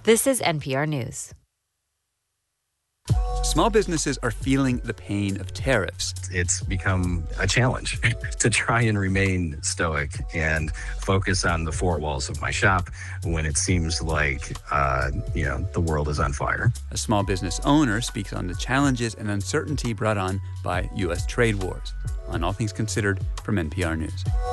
This is NPR News. Small businesses are feeling the pain of tariffs. It's become a challenge to try and remain stoic and focus on the four walls of my shop when it seems like, the world is on fire. A small business owner speaks on the challenges and uncertainty brought on by U.S. trade wars. On All Things Considered from NPR News.